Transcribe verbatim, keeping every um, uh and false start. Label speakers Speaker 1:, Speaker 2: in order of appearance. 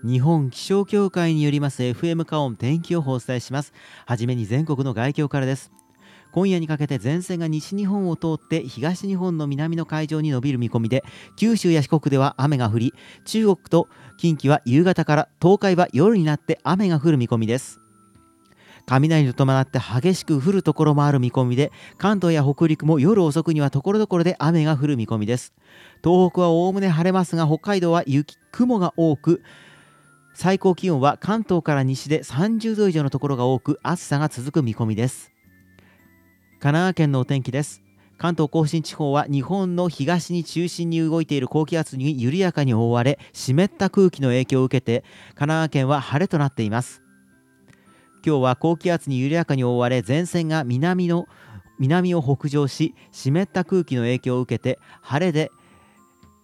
Speaker 1: 日本気象協会によります エフエム 加音天気予報をお伝えします。はじめに全国の概況からです。今夜にかけて前線が西日本を通って東日本の南の海上に伸びる見込みで、九州や四国では雨が降り、中国と近畿は夕方から、東海は夜になって雨が降る見込みです。雷と伴って激しく降るところもある見込みで、関東や北陸も夜遅くにはところどころで雨が降る見込みです。東北はおおむね晴れますが、北海道は雪雲が多く、最高気温は関東から西でさんじゅうど以上のところが多く、暑さが続く見込みです。神奈川県のお天気です。関東甲信地方は日本の東に中心に動いている高気圧に緩やかに覆われ、湿った空気の影響を受けて神奈川県は晴れとなっています。今日は高気圧に緩やかに覆われ、前線が南の南を北上し、湿った空気の影響を受けて晴れで